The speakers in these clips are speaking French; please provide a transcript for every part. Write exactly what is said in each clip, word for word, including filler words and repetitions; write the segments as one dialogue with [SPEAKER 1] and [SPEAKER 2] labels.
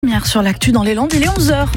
[SPEAKER 1] Première sur l'actu dans les Landes, il est onze heures.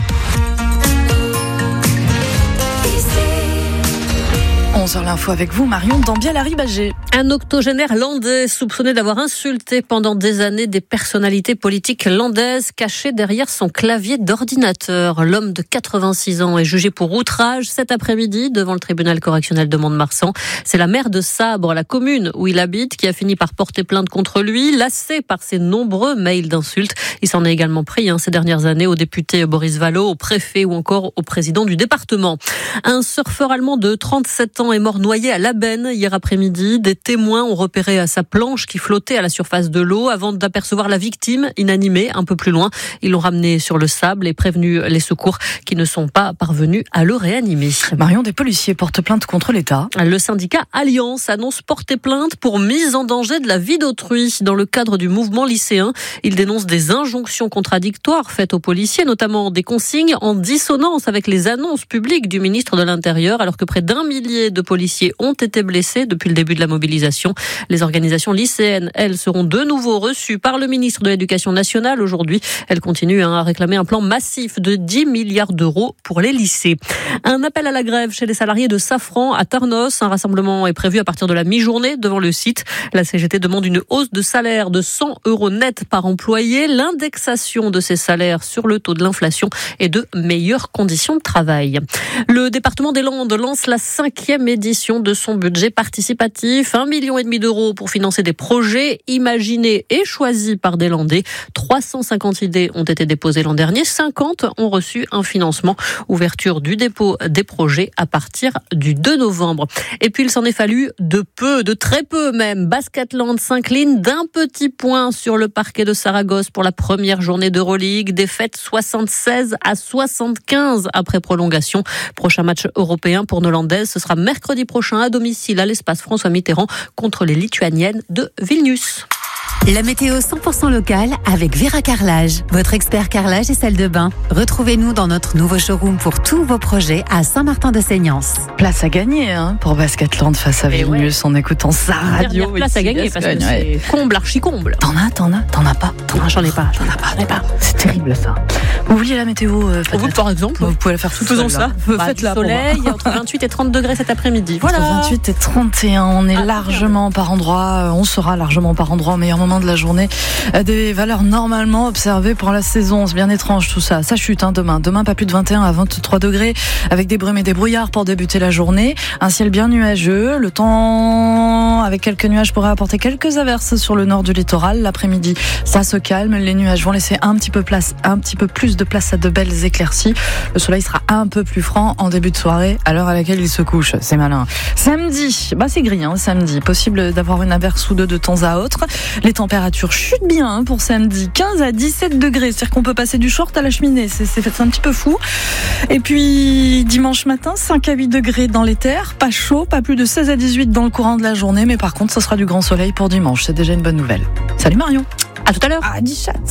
[SPEAKER 1] onze heures l'info avec vous, Marion Dambiel-Arribagé.
[SPEAKER 2] Un octogénaire landais soupçonné d'avoir insulté pendant des années des personnalités politiques landaises cachées derrière son clavier d'ordinateur. L'homme de quatre-vingt-six ans est jugé pour outrage cet après-midi devant le tribunal correctionnel de Mont-de-Marsan. C'est la maire de Sabre, la commune où il habite, qui a fini par porter plainte contre lui, lassé par ses nombreux mails d'insultes. Il s'en est également pris hein, ces dernières années au député Boris Vallaud, au préfet ou encore au président du département. Un surfeur allemand de trente-sept ans est mort noyé à Labenne hier après-midi. Des témoins ont repéré à sa planche qui flottait à la surface de l'eau avant d'apercevoir la victime inanimée un peu plus loin. Ils l'ont ramené sur le sable et prévenu les secours qui ne sont pas parvenus à le réanimer.
[SPEAKER 1] Marion, des policiers portent plainte contre l'État.
[SPEAKER 2] Le syndicat Alliance annonce porter plainte pour mise en danger de la vie d'autrui dans le cadre du mouvement lycéen. Il dénonce des injonctions contradictoires faites aux policiers, notamment des consignes en dissonance avec les annonces publiques du ministre de l'Intérieur, alors que près d'un millier de policiers ont été blessés depuis le début de la mobilisation. Les organisations lycéennes, elles, seront de nouveau reçues par le ministre de l'Éducation nationale aujourd'hui. Elles continuent hein, à réclamer un plan massif de dix milliards d'euros pour les lycées. Un appel à la grève chez les salariés de Safran à Tarnos. Un rassemblement est prévu à partir de la mi-journée devant le site. La C G T demande une hausse de salaire de cent euros net par employé, l'indexation de ces salaires sur le taux de l'inflation et de meilleures conditions de travail. Le département des Landes lance la cinquième édition de son budget participatif. Un million et demi d'euros pour financer des projets imaginés et choisis par des Landais. trois cent cinquante idées ont été déposées l'an dernier. cinquante ont reçu un financement. Ouverture du dépôt des projets à partir du deux novembre. Et puis il s'en est fallu de peu, de très peu même. Basketland s'incline d'un petit point sur le parquet de Saragosse pour la première journée d'Euroleague. Défaite soixante-seize à soixante-quinze après prolongation. Prochain match européen pour nos Landaises, ce sera mercredi prochain à domicile à l'espace François Mitterrand contre les Lituaniennes de Vilnius.
[SPEAKER 3] La météo cent pour cent locale avec Vera Carrelage, votre expert carrelage et salle de bain. Retrouvez-nous dans notre nouveau showroom pour tous vos projets à Saint-Martin-de-Seignance.
[SPEAKER 1] Place à gagner hein, pour Basketland face à
[SPEAKER 2] Et
[SPEAKER 1] Vilnius
[SPEAKER 2] ouais.
[SPEAKER 1] en écoutant sa radio.
[SPEAKER 2] Place à gagner parce que c'est comble, archi comble.
[SPEAKER 1] T'en as, t'en as, t'en as pas. T'en
[SPEAKER 2] Non,
[SPEAKER 1] as,
[SPEAKER 2] j'en ai pas,
[SPEAKER 1] t'en as pas, t'en as pas. C'est terrible ça. Vous vouliez la météo euh,
[SPEAKER 2] Vous, par exemple,
[SPEAKER 1] vous pouvez la faire toute
[SPEAKER 2] faisons
[SPEAKER 1] seule,
[SPEAKER 2] ça.
[SPEAKER 1] Bah,
[SPEAKER 2] Faites-la. Soleil, entre vingt-huit et trente degrés cet après-midi.
[SPEAKER 1] Voilà.
[SPEAKER 2] Voilà.
[SPEAKER 1] Entre vingt-huit et trente et un, on est
[SPEAKER 2] Ah,
[SPEAKER 1] largement par endroit, on sera largement par endroit au meilleur moment de la journée. Des valeurs normalement observées pour la saison. C'est bien étrange tout ça. Ça chute hein, demain. Demain, pas plus de vingt et un à vingt-trois degrés avec des brumes et des brouillards pour débuter la journée. Un ciel bien nuageux. Le temps avec quelques nuages pourrait apporter quelques averses sur le nord du littoral. L'après-midi, ça se calme. Les nuages vont laisser un petit peu place, un petit peu plus de place à de belles éclaircies. Le soleil sera un peu plus franc en début de soirée à l'heure à laquelle il se couche. C'est malin. Samedi, bah c'est gris hein, samedi. Possible d'avoir une averse ou deux de temps à autre. Les températures chutent bien hein, pour samedi. quinze à dix-sept degrés. C'est-à-dire qu'on peut passer du short à la cheminée. C'est, c'est, c'est un petit peu fou. Et puis dimanche matin, cinq à huit degrés dans les terres. Pas chaud, pas plus de seize à dix-huit dans le courant de la journée. Mais par contre, ça sera du grand soleil pour dimanche. C'est déjà une bonne nouvelle. Salut Marion.
[SPEAKER 2] À tout à l'heure.
[SPEAKER 1] À dix chat.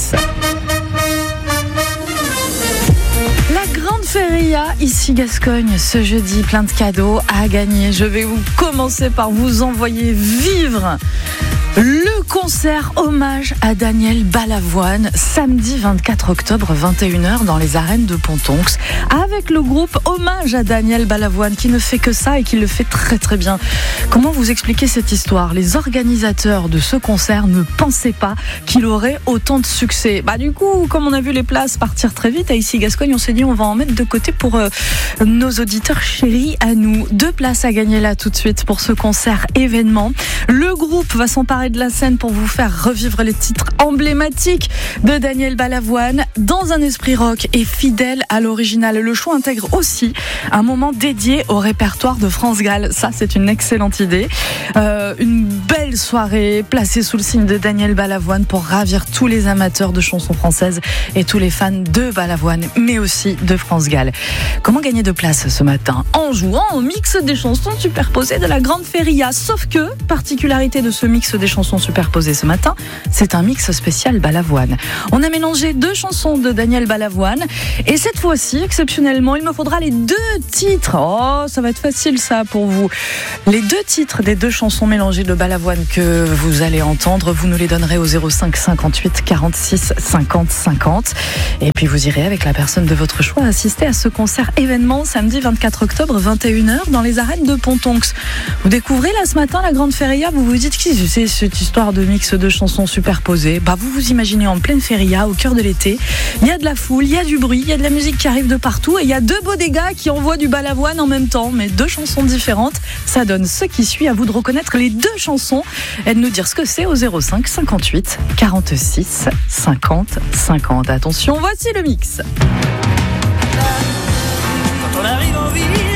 [SPEAKER 1] La grande feria ici Gascogne ce jeudi, plein de cadeaux à gagner. Je vais vous commencer par vous envoyer vivre le concert hommage à Daniel Balavoine samedi vingt-quatre octobre vingt et une heures dans les arènes de Pontonx avec le groupe Hommage à Daniel Balavoine qui ne fait que ça et qui le fait très très bien. Comment vous expliquer cette histoire ? Les organisateurs de ce concert ne pensaient pas qu'il aurait autant de succès. Bah du coup, comme on a vu les places partir très vite à ici Gascogne, on s'est dit on va en mettre de côté pour euh, nos auditeurs chéris à nous. Deux places à gagner là tout de suite pour ce concert événement. Le groupe va s'emparer de la scène pour vous faire revivre les titres emblématiques de Daniel Balavoine dans un esprit rock et fidèle à l'original. Le show intègre aussi un moment dédié au répertoire de France Gall. Ça, c'est une excellente idée. Euh, une belle soirée placée sous le signe de Daniel Balavoine pour ravir tous les amateurs de chansons françaises et tous les fans de Balavoine, mais aussi de France Gall. Comment gagner de place ce matin ? En jouant au mix des chansons superposées de la Grande Feria. Sauf que, particularité de ce mix des chansons superposées, superposées ce matin. C'est un mix spécial Balavoine. On a mélangé deux chansons de Daniel Balavoine. Et cette fois-ci, exceptionnellement, il me faudra les deux titres. Oh, ça va être facile ça pour vous. Les deux titres des deux chansons mélangées de Balavoine que vous allez entendre, vous nous les donnerez au zéro cinq cinquante-huit quarante-six cinquante cinquante. Et puis vous irez avec la personne de votre choix assister à ce concert événement samedi vingt-quatre octobre vingt et une heures dans les arènes de Pontonx. Vous découvrez là ce matin la Grande Feria, vous vous dites qui c'est cette histoire de mix de chansons superposées. Bah vous vous imaginez en pleine feria au cœur de l'été. Il y a de la foule, il y a du bruit, il y a de la musique qui arrive de partout et il y a deux beaux dégâts qui envoient du Balavoine en même temps, mais deux chansons différentes. Ça donne ce qui suit. À vous de reconnaître les deux chansons et de nous dire ce que c'est au zéro cinq cinquante-huit quarante-six cinquante cinquante. Attention, voici le mix.
[SPEAKER 4] Quand on arrive en ville,